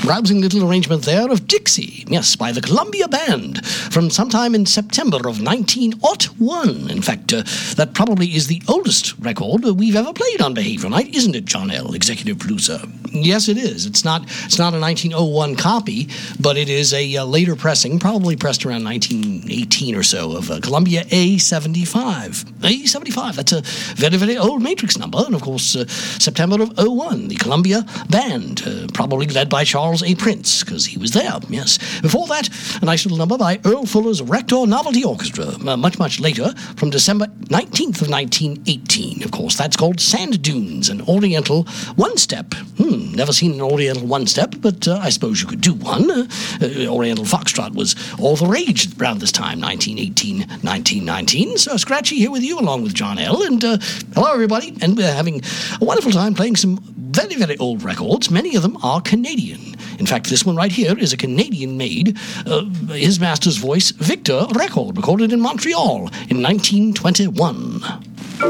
rousing little arrangement there of Dixie, yes, by the Columbia Band, from sometime in September of 1901. In fact, that probably is the oldest record we've ever played on Behavior Night, isn't it, John L., executive producer? Yes, it is. It's not a 1901 copy, but it is a later pressing, probably pressed around 1918 or so, of Columbia A75. A75, that's a very, very old Matrix number, and of course, September of 01, the Columbia Band, probably led by Charles A. Prince, because he was there, yes. Before that, a nice little number by Earl Fuller's Rector Novelty Orchestra, much, much later, from December 19th of 1918. Of course, that's called Sand Dunes, an Oriental one-step. Never seen an Oriental one-step, but I suppose you could do one. Oriental Foxtrot was all the rage around this time, 1918, 1919. So Scratchy here with you, along with John L. And hello, everybody. And we're having a wonderful time playing some very, very old records. Many of them are Canadian. In fact, this one right here is a Canadian-made, His Master's Voice Victor record, recorded in Montreal in 1921.